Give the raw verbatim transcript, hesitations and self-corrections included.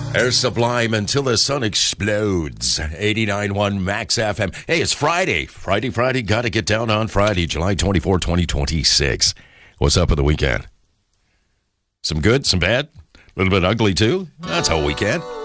Air Sublime Until the Sun Explodes. eighty-nine point one Max F M. Hey, it's Friday. Friday, Friday. Got to get down on Friday, July twenty-fourth, twenty twenty-six. What's up with the weekend? Some good, some bad? A little bit ugly, too? That's how we can.